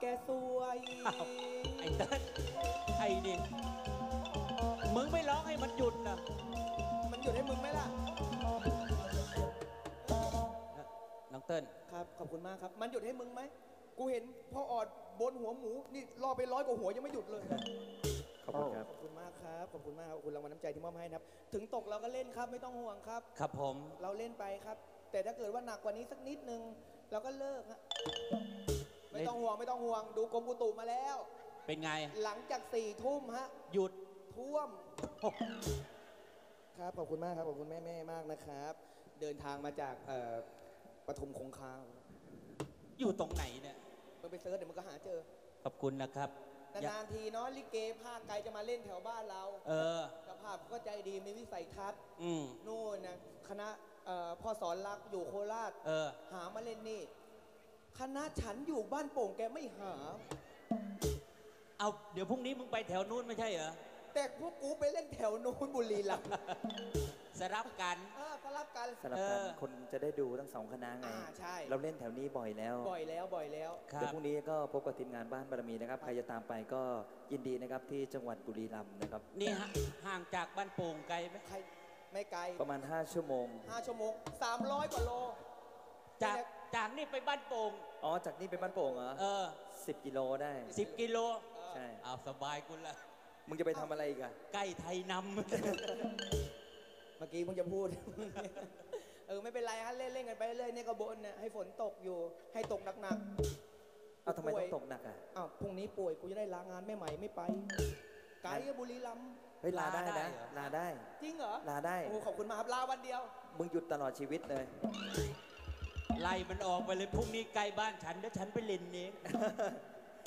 สวยไอ้เต้นไอ้นี่มึงไม่ร้องให้มันหยุดนะมันหยุดให้มึงไหมล่ะน้องเติ้ลครับขอบคุณมากครับมันหยุดให้มึงไหมกูเห็นพ่อออดบนหัวหมูนี่รอไป100 กว่าหัวยังไม่หยุดเลยขอบคุณครับขอบคุณมากครับขอบคุณมากครับขอบคุณรางวัลน้ำใจที่มอบให้นะครับถึงตกเราก็เล่นครับไม่ต้องห่วงครับครับผมเราเล่นไปครับ แต่ถ้าเกิดว่าหนักกว่านี้สักนิดนึงเราก็เลิกฮะไม่ต้องห่วงไม่ต้องห่วงดูกรมอุตุมาแล้วเป็นไงหลังจาก4 ทุ่มฮะหยุดท่วมครับขอบคุณมากครับขอบคุณแม่ๆมากนะครับ เดินทางมาจากปทุมคงคาอยู่ตรงไหนเนี่ยมึงไปเซิร์ชเดี๋ยวมึงก็หาเจอขอบคุณนะครับนานๆทีเนาะลิเกภาคไกลจะมาเล่นแถวบ้านเราเออเจ้าภาพก็ใจดีมีวิสัยทัศน์อืมนู่นนะคณะพ่อสอนรักอยู่โคราชเออหามาเล่นนี่ คณะฉันอยู่บ้านโป่งแกไม่หาเอาเดี๋ยวพรุ่งนี้มึงไปแถวนู้นไม่ใช่เหรอแต่พวกกูไปเล่นแถวนู้นบุรีรัมย์สลับกันสลับกันสลับกันคนจะได้ดูทั้ง2 คณะไงใช่เราเล่นแถวนี้บ่อยแล้วบ่อยแล้วครับเดี๋ยวพรุ่งนี้ก็พบกับทีมงานบ้านบารมีนะครับใครจะตามไปก็ยินดีนะครับที่จังหวัดบุรีรัมย์นะครับนี่ฮะห่างจากบ้านโป่งไกลไหมใครไม่ไกลประมาณ5 ชั่วโมง 5 ชั่วโมง300 กว่าโลจากนี่ไปบ้านโป่งอ๋อจากนี่ไปบ้านโป่งเหรอเออ 10 กิโลได้ 10 กิโลใช่เอาสบายกูละมึงจะไปทำอะไรอีกอะใกล้ไทยนเมื่อกี้มึงจะพูด ไม่เป็นไรฮะเล่นกันไปเรื่อยเนี่ยก็บนเนี่ยให้ฝนตกอยู่ให้ตกหนักเอาทำไมต้องตกหนักอะอ้าวพรุ่งนี้ป่วยกูจะได้ลางานแม่ใหม่ไม่ไป ไกลบุรีรัมย์เฮ้ยลาได้นะลาได้จริงเหรอลาได้โอ้ขอบคุณมากครับลาวันเดียวมึงหยุดตลอดชีวิตเลยำไล่มันออกไปเลยพรุ่งนี้ใกล้บ้านฉันเดี๋ยวฉันไปเล่นเอง